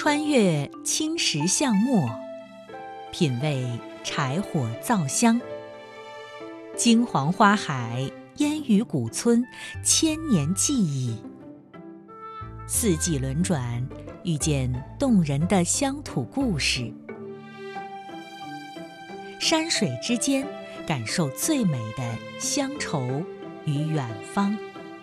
穿越青石巷陌，品味柴火皂香。金黄花海，烟雨古村，千年记忆。四季轮转，遇见动人的乡土故事。山水之间，感受最美的乡愁与远方。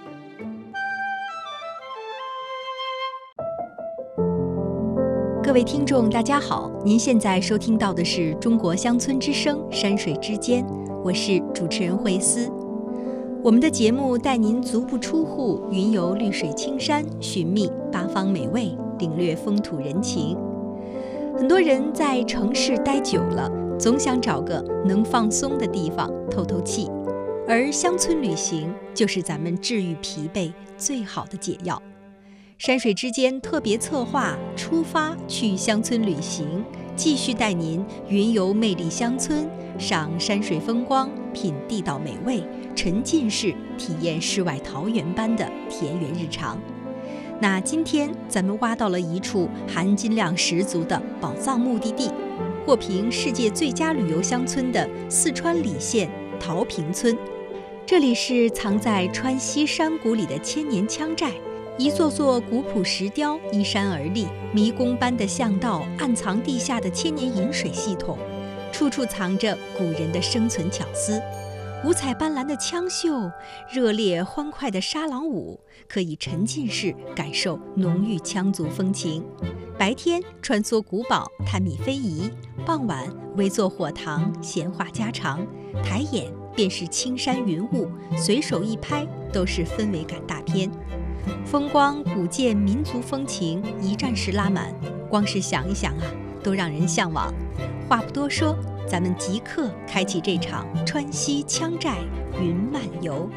各位听众大家好，您现在收听到的是中国乡村之声山水之间，我是主持人慧思。我们的节目带您足不出户，云游绿水青山，寻觅八方美味，领略风土人情。很多人在城市待久了，总想找个能放松的地方透透气，而乡村旅行就是咱们治愈疲惫最好的解药。山水之间特别策划出发去乡村旅行，继续带您云游魅力乡村，赏山水风光，品地道美味，沉浸式体验世外桃源般的田园日常。那今天咱们挖到了一处含金量十足的宝藏目的地，获评世界最佳旅游乡村的四川理县桃坪村。这里是藏在川西山谷里的千年羌寨，一座座古朴石雕依山而立，迷宫般的巷道暗藏地下的千年饮水系统，处处藏着古人的生存巧思。五彩斑斓的羌绣，热烈欢快的沙朗舞，可以沉浸式感受浓郁羌族风情。白天穿梭古堡探秘非遗，傍晚围坐火塘闲话家常，抬眼便是青山云雾，随手一拍都是氛围感大片。风光古建民族风情一站式拉满，光是想一想啊，都让人向往。话不多说，咱们即刻开启这场川西羌寨云漫游。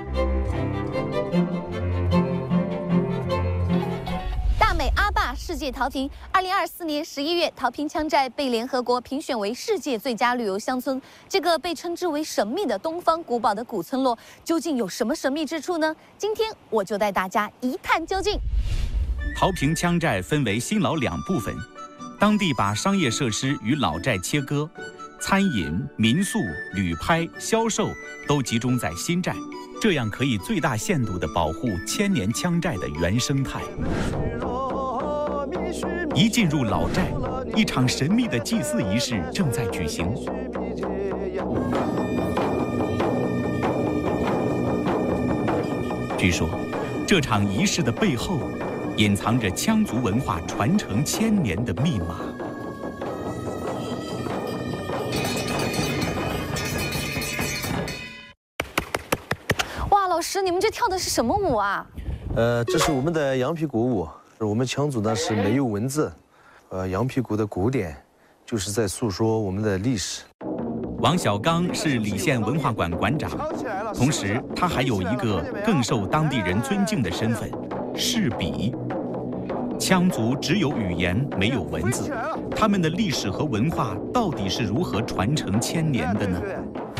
大美阿坝世界桃坪，2024年11月，桃坪羌寨被联合国评选为世界最佳旅游乡村。这个被称之为神秘的东方古堡的古村落，究竟有什么神秘之处呢？今天我就带大家一探究竟。 桃坪羌寨分为新老两部分，当地把商业设施与老寨切割，餐饮、民宿、旅拍、销售都集中在新寨，这样可以最大限度地保护千年羌寨的原生态。一进入老寨，一场神秘的祭祀仪式正在举行。据说，这场仪式的背后，隐藏着羌族文化传承千年的密码。 哇，老师，你们这跳的是什么舞啊？ 这是我们的羊皮鼓舞。我们羌族呢是没有文字，羊皮鼓的鼓点就是在诉说我们的历史。 王小刚是理县文化馆馆长，同时他还有一个更受当地人尊敬的身份——士笔。羌族只有语言，没有文字，他们的历史和文化到底是如何传承千年的呢？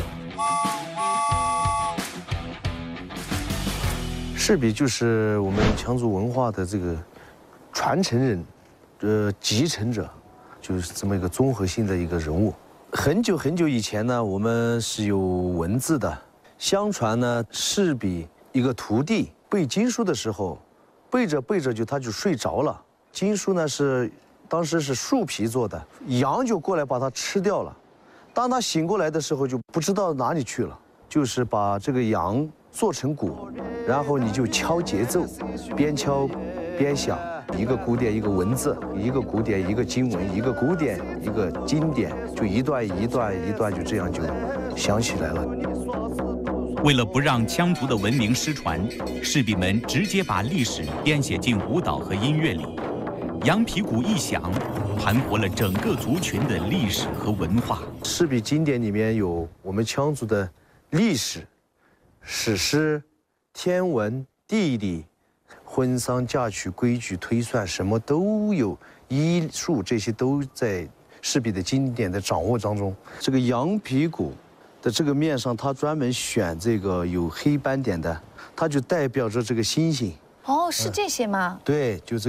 士笔就是我们羌族文化的这个传承人，继承者，就是这么一个综合性的一个人物。很久很久以前呢，我们是有文字的。相传呢，士笔一个徒弟背经书的时候，背着背着他就睡着了。经书呢当时是树皮做的，羊就过来把它吃掉了。当他醒过来的时候，就不知道哪里去了，就是把这个羊做成鼓，然后你就敲节奏，边敲边想，一个鼓点一个文字，一个鼓点一个经文，一个鼓点一个经典，就一段一段一段，就这样就想起来了。 为了不让羌族的文明失传，士笔们直接把历史编写进舞蹈和音乐里。羊皮鼓一响，盘活了整个族群的历史和文化。 士笔经典里面有我们羌族的历史、史诗、天文、地理、婚丧嫁娶、规矩推算，什么都有，医术这些都在士笔的经典的掌握当中。这个羊皮鼓的这个面上，它专门选这个有黑斑点的，它就代表着这个星星。 哦，是这些吗？ 对，就这。